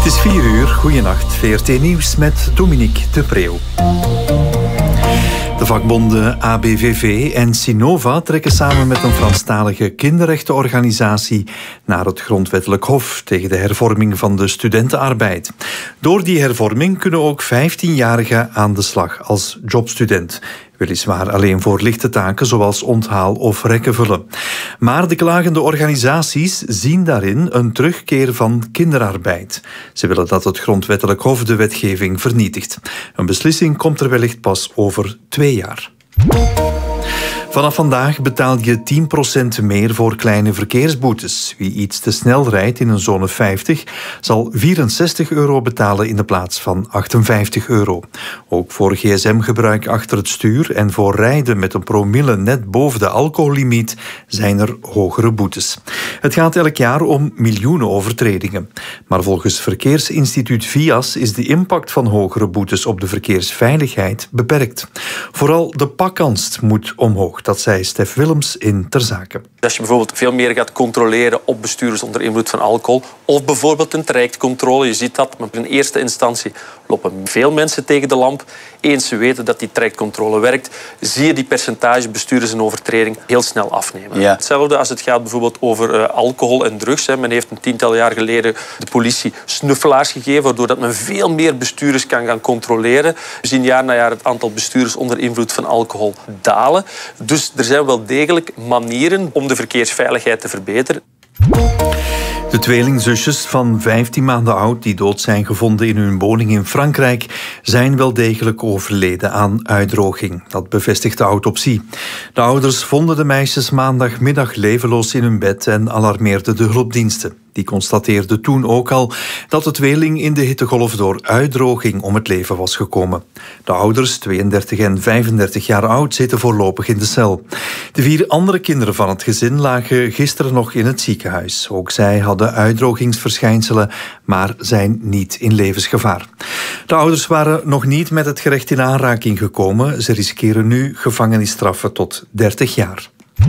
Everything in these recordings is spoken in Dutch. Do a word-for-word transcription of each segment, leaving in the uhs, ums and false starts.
Het is vier uur, goeienacht, V R T Nieuws met Dominique de Preeuw. De vakbonden A B V V en Sinova trekken samen met een Franstalige kinderrechtenorganisatie naar het Grondwettelijk Hof tegen de hervorming van de studentenarbeid. Door die hervorming kunnen ook vijftienjarigen aan de slag als jobstudent. Weliswaar alleen voor lichte taken zoals onthaal of rekken vullen. Maar de klagende organisaties zien daarin een terugkeer van kinderarbeid. Ze willen dat het Grondwettelijk Hof de wetgeving vernietigt. Een beslissing komt er wellicht pas over twee jaar. Vanaf vandaag betaal je tien procent meer voor kleine verkeersboetes. Wie iets te snel rijdt in een zone vijftig zal vierenzestig euro betalen in de plaats van achtenvijftig euro. Ook voor gsm-gebruik achter het stuur en voor rijden met een promille net boven de alcohollimiet zijn er hogere boetes. Het gaat elk jaar om miljoenen overtredingen. Maar volgens Verkeersinstituut V I A S is de impact van hogere boetes op de verkeersveiligheid beperkt. Vooral de pakkans moet omhoog. Dat zei Stef Willems in Ter Zake. Als je bijvoorbeeld veel meer gaat controleren op bestuurders onder invloed van alcohol, of bijvoorbeeld een trajectcontrole, je ziet dat, maar in eerste instantie lopen veel mensen tegen de lamp. Eens ze weten dat die trajectcontrole werkt, zie je die percentage bestuurders in overtreding heel snel afnemen. Ja. Hetzelfde als het gaat bijvoorbeeld over uh, alcohol en drugs. Hè. Men heeft een tiental jaar geleden de politie snuffelaars gegeven, waardoor dat men veel meer bestuurders kan gaan controleren. We zien jaar na jaar het aantal bestuurders onder invloed van alcohol dalen. Dus er zijn wel degelijk manieren om de verkeersveiligheid te verbeteren. De tweelingzusjes van vijftien maanden oud die dood zijn gevonden in hun woning in Frankrijk zijn wel degelijk overleden aan uitdroging. Dat bevestigt de autopsie. De ouders vonden de meisjes maandagmiddag levenloos in hun bed en alarmeerden de hulpdiensten. Die constateerden toen ook al dat de tweeling in de hittegolf door uitdroging om het leven was gekomen. De ouders, tweeëndertig en vijfendertig jaar oud, zitten voorlopig in de cel. De vier andere kinderen van het gezin lagen gisteren nog in het ziekenhuis. Ook zij hadden uitdrogingsverschijnselen, maar zijn niet in levensgevaar. De ouders waren nog niet met het gerecht in aanraking gekomen. Ze riskeren nu gevangenisstraffen tot dertig jaar.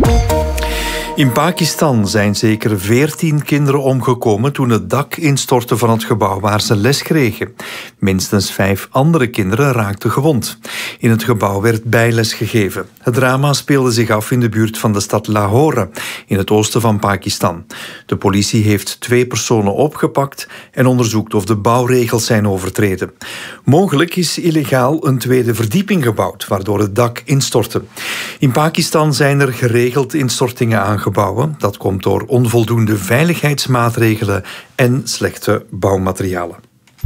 In Pakistan zijn zeker veertien kinderen omgekomen toen het dak instortte van het gebouw waar ze les kregen. Minstens vijf andere kinderen raakten gewond. In het gebouw werd bijles gegeven. Het drama speelde zich af in de buurt van de stad Lahore, in het oosten van Pakistan. De politie heeft twee personen opgepakt en onderzoekt of de bouwregels zijn overtreden. Mogelijk is illegaal een tweede verdieping gebouwd, waardoor het dak instortte. In Pakistan zijn er geregeld instortingen aangekomen. Gebouwen. Dat komt door onvoldoende veiligheidsmaatregelen en slechte bouwmaterialen.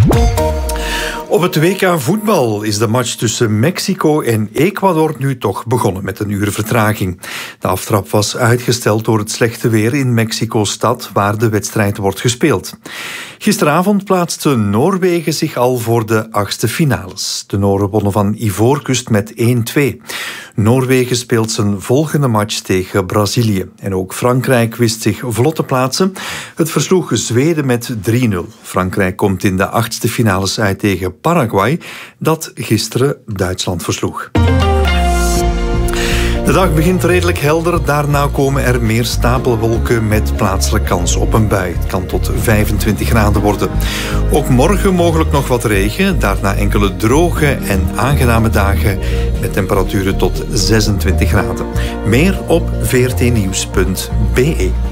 Op het W K voetbal is de match tussen Mexico en Ecuador nu toch begonnen met een uur vertraging. De aftrap was uitgesteld door het slechte weer in Mexico-stad waar de wedstrijd wordt gespeeld. Gisteravond plaatste Noorwegen zich al voor de achtste finales. De Noren wonnen van Ivoorkust met één twee. Noorwegen speelt zijn volgende match tegen Brazilië. En ook Frankrijk wist zich vlot te plaatsen. Het versloeg Zweden met drie nul. Frankrijk komt in de achtste finales uit tegen Paraguay, dat gisteren Duitsland versloeg. De dag begint redelijk helder, daarna komen er meer stapelwolken met plaatselijk kans op een bui. Het kan tot vijfentwintig graden worden. Ook morgen mogelijk nog wat regen, daarna enkele droge en aangename dagen met temperaturen tot zesentwintig graden. Meer op v r t nieuws punt b e.